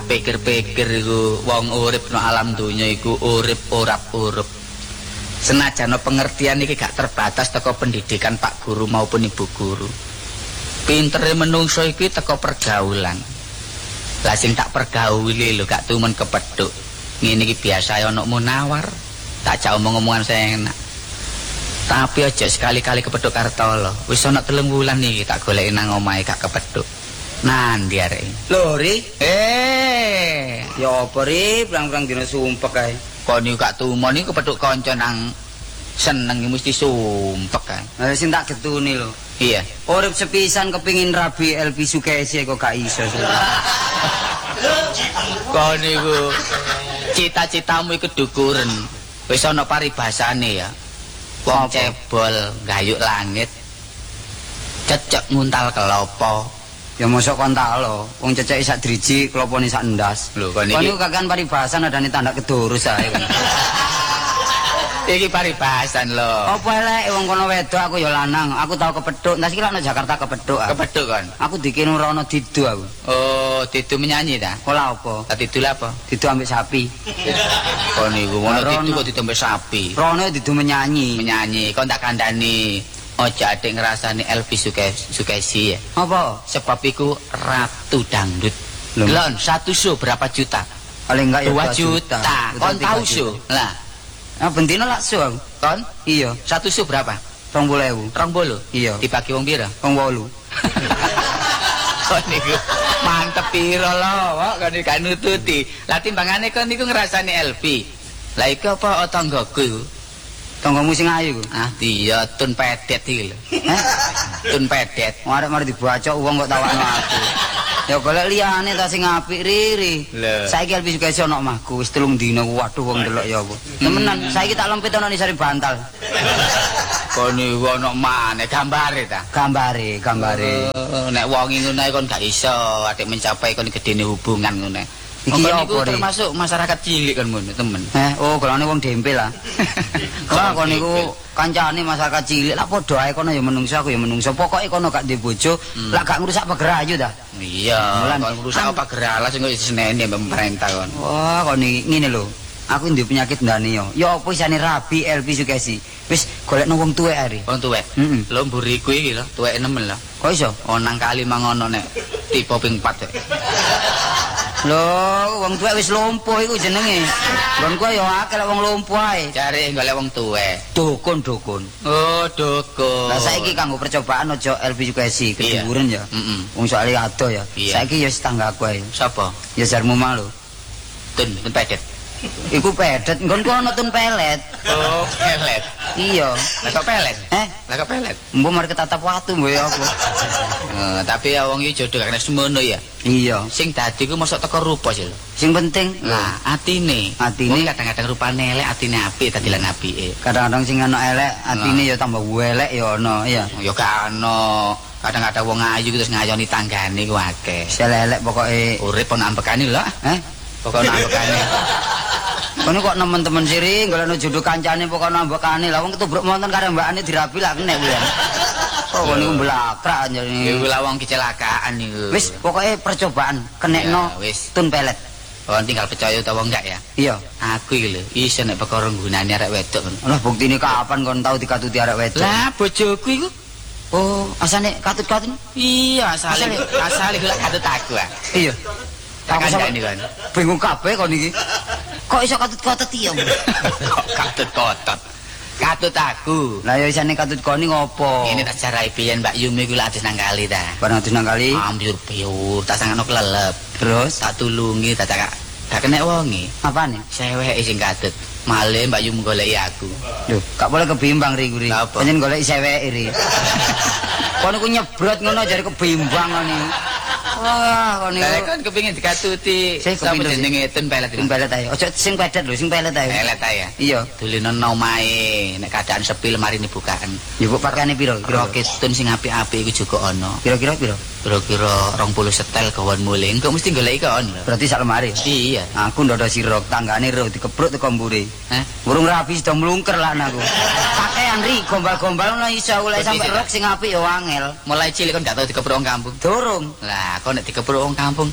pikir-pikir iku wong urip no alam donya iku urip urap-urup. Senajan pengertian iki gak terbatas teko pendidikan Pak Guru maupun Ibu Guru. Pintere menungso iki teko pergaulan. Lah sing tak pergauli lho gak tumen kepethuk. Ngene iki biasa ana munawar. Tak jak omong-omongan saya enak. Tapi aja sekali-kali kepethuk Kartolo. Wis ana 3 wulan iki tak goleki nang omahe gak kepethuk. Nandi arek. Lho, Ri. Ya apa Ri, prang-prang dina sumpek kae. Kon iki gak tumon iki kepethuk kanca nang seneng mesti sumpek kae. Lah sing tak getuni lho. Iya. Urip sepisan kepingin rabi LP Sukesi kok gak iso. Kon niku cita-citamu iku dukuren. Wis ana paribasane ya. Wong cebol gayuk langit. Cecek nguntal kelopo. Ya mosok kon tak lho, wong cecek sak driji, klopone sak endas. Lho kon iki kakan paribasan adane tanda kedurus ae. Iki paribasan lho. Apa elek wong kono wedok aku ya lanang, aku tau kepethuk. Ndas iki lak nang Jakarta kepethuk. Kepethuk kon. Aku dikene rono didu aku. Oh, didu menyanyi ta? Ora apa? Ta didu apa? Didu ambek sapi. Kon niku ngono didu kok didu ambek sapi. Rono didu menyanyi. Menyanyi, kon tak kandhani. Ojo adik ngrasani Elvi Sukesi ya. Apa? Sebab iku ratu dangdut. Lon, 1 show berapa juta? Paling enggak ya 2 juta. Kon tahu show? Lah. Ah bendino lak show aku. Kon? Iya. 1 show berapa? 20.000. 20? Iya. Dibagi wong pira? Wong 8. Kon niku mantep pira lho, kok kon iki gak nututi. Lah timbangane kon niku ngrasani Elvi. Lah iku apa tanggaku iku? Tanggamu sing ayu ku. Ah, iya tun pedet iki lho. Hah? Tun pedet. Mari dibacok wong kok tawakno aku. Ya golek liyane ta sing apik Riri. Saiki Elvi Sukesi ana omahku wis 3 dina waduh wong delok ya apa. Temenan, saiki tak lempit ana Sari Bantal. Kon niku ana maneh gambare ta? Gambare. Nek wong ngono kon gak iso adik mencapai kon gedene hubungan ngono. Iki apa termasuk masyarakat cilik kan ngono temen. Oh, golane wong dempel lah. Wah, kon niku kancane masyarakat cilik lah padha ae kono ya menungso aku ya menungso. Pokoke kono gak ndek bojo, lak gak ngrusak pagerayu ta. Iya, kon ngrusak pageralah sing kok senene pemerintah kon. Wah, kon iki ngene lho. Aku ndek penyakit ndane yo. Ya apa isane rabi Elvi Sukesi. Wis golekno wong tuwek are. Wong tuwek. Lho mburiku iki lho, tuweke nemen lho. Kok iso? Nang kali mangono nek tipe ping 4. Lho, wong tuwek wis lumpuh iku jenenge. Nggonku ya akeh wong lumpuh ae. Cari golek wong tuwek. Dukun. Oh, dukun. Lah saiki kanggo percobaan aja Elvi Sukesi keduren ya. Wong soalé ado ya. Saiki ya tanggaku ae. Sapa? Ya jarmu malu. Tun pedet. Iku pedet, nggonku ana tun pelet. Oh, pelet. Iya. Lah kok pelet? Lah kok pelet? Mbok mari ketatap watu mbok ya apa. Tapi ya wong iki jodoh gak kena semono ya. Iya. Sing dadi ku mosok teko rupa sih lho. Sing penting lah atine. Wong kadang-kadang rupane elek, atine apik, dadilan apike. Kadang-kadang sing ana elek, atine ya tambah elek ya ana, iya. Ya gak ana. Kadang-kadang wong ayu terus ngayoni tanggane ku akeh. Selelek pokoke urip ana ambekane lho. Pokoke ana ambekane. Kono kok nemen-temen siri golekno jodoh kancane pokoke ana ambekane. Lah wong ketubruk monten karo mbakane dirabi lak kena kuwi. Oh niku mblakrak njane. Iku lah wong kecelakaan niku. Wis pokoke percobaan kenekno tun pelet. Kon tinggal percaya utawa enggak ya? Iya. Aku iki lho iso nek perkara nggunane arek wedok. Lah buktine kapan kon tau dikatuti arek wedok? Lah bojoku iku. Oh, asane katut-katut? Iya, asale lak katut aku. Iya. Tak kandhani kon. Bingung kabeh kon iki. Kok iso katut-katut iya? Kok katut-katut? Katut aku. Lah ya isane katut koni ngopo? Ini tak jarai biyen Mbak Yumi kuwi lak adus nang kali ta. Bareng adus nang kali. Ambyur-byur, tak sangano kelelep. Terus tak tulungi tak gak kena wonge. Apane? Seweke sing katut. Male Mbak Yumi goleki aku. Lho, gak boleh kebimbang ri kuwi. Panjen goleki seweke ri. Kon iku nyebrot ngono jare kebimbang ngene. Wah, kon iki kan kepengin dikatuti. Sampe jenenge tun pelet. Tun pelet ae. Ojo sing pedet lho, sing pelet ae. Pelet ae ya. Iya. Doleno nang omahe nek keadaan sepi lemari bukaan. Ya kok pakane piro? Roket tun sing apik-apik iku juga ana. Kira-kira piro? Kira-kira 20 setel gawan muling. Kok mesti goleki kon. Berarti sak lemari. Iya. Aku ndodo sirok tanggane ro dikebruk teko mburi. Burung rapi sudah mlungker lah aku. Pakaian ri gombal-gombal ono iso oleh sampe rok sing apik ya angel. Mulai cilik kon gak tau dikebruk wong kampung. Durung. Lah kok nek dikebruk wong kampung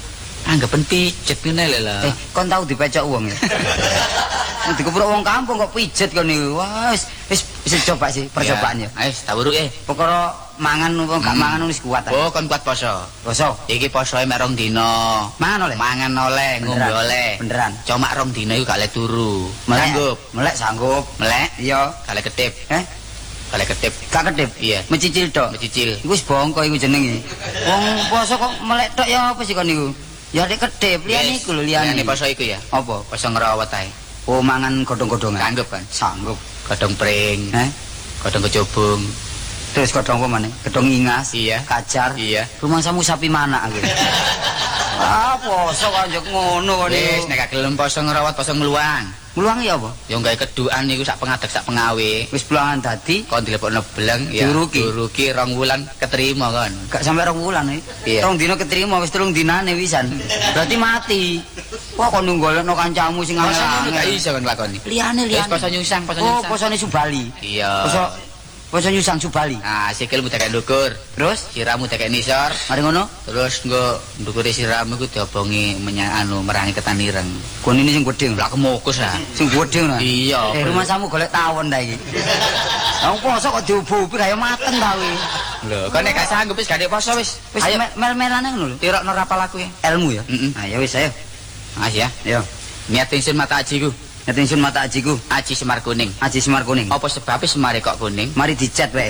Anggapan pijet ngene lho lah. Kon tau dipecok wong ya. Dikepuruk wong kampung kok pijet kon niku. Wah, wis coba sih percobaan ya. Wis tak uruke. Pokoknya mangan apa gak mangan wis kuat. Oh, kon kuat poso. Poso. Iki posoe mek 2 dina. Mangan oleh. Mangan oleh, ngombe oleh. Beneran. Cuma 2 dina iku gak le turu. Melek sanggup. Melek? Iya. Gak le ketip. Gak le ketip. Gak ketip. Iya. Mencicil tok. Mencicil. Iku wis bongko iku jenenge. Wong poso kok melek tok ya apa sih kon niku? Ya nek ketip liyane iku lho liyane. Liyane poso iku ya. Apa? Poso ngrawat ae. Oh, mangan godhong-godhongan. Sanggup kan? Sanggup. Godhong pring. Godhong kecubung. Terus godhong apa maneh? Godhong ingas. Iya. Kacar. Iya. Rumah samu sapi mana aku. Ah, poso kok njuk ngono kok niku. Wis nek gak gelem poso ngrawat poso ngluwang. Ngluwang ya apa? Ya gawe kedukan niku sak pengadeg sak pengawe. Wis pulangan dadi Kon dilepokno beleng ya. Duruki 2 wulan keterima kon. Gak sampe 2 wulan Iya. 2 dina keterima wis 3 dinane wisan. Berarti mati. Wah kon nggolekno kancamu sing angel. Gak iso kon lakoni. Liyane. Wis poso nyusang. Oh, posone Subali. Iya. Poso nyusang Subali. Nah, sikilmu tekek ndukur. Terus siramu tekek nisor. Mari ngono. Terus nggo ndukure siramu iku diobongi merangi ketan ireng. Kon ini sing gedhe. Lah kemokus ah. Sing gedhe ngono. Iya. Rumah samu golek tawon ta iki. Wong poso kok diobo-obi kaya mateng ta kuwi. Lho, kok nek gak sanggup wis gak poso wis. Ayo mel-melane ngono lho. Tirokno rapal aku ya. Ilmu ya. Ah ya wis ayo. Mas ya. Yo. Niat ingsun mata ajiku. Niat ingsun mata ajiku. Aji semar kuning. Aji semar kuning. Apa sebabnya semare kok kuning? Mari dicet wae.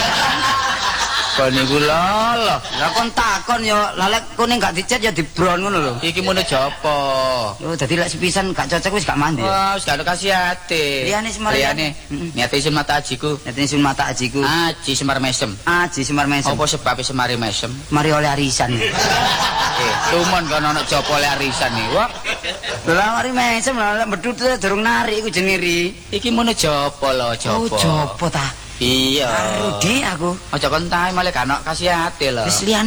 Kon niku lho. Lah kon takon yo, lek kuning gak dicet ya dibron ngono lho. Iki mono jopo. Oh, dadi lek sepisan gak cocok wis gak mandi. Wah, wis gak kasih ati. Liyane semar. Liyane. Niat ingsun mata ajiku. Niat ingsun mata ajiku. Aji semar mesem. Aji semar mesem. Apa sebabnya semare mesem? Mari oleh arisan. Tumon kan ana jopo oleh arisan iki. Wah. Lah mari mesem lek medhut durung narik iku jenenge ri. Iki mono jopo lho, jopo. Oh, jopo ta. Iya. Rudi aku. Aja kon tae malah gak kasih ati lho. Wis liyane